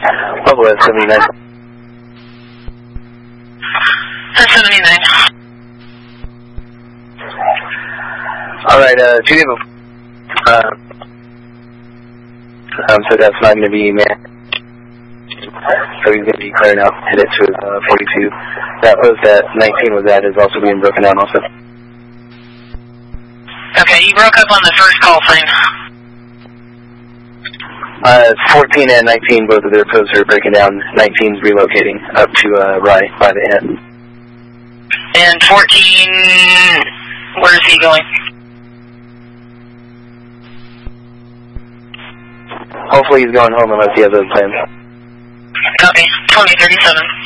Level at 79. 79. Alright, do you have so that's not going to be man. So he's going to be clear now. Hit it to 42. That was that 19 was that is also being broken down also. Okay, you broke up on the first call frame. 14 and 19, both of their posts are breaking down. 19's relocating up to Rye by the end. And 14, where is he going? Hopefully he's going home unless he has other plans. Copy. 2037.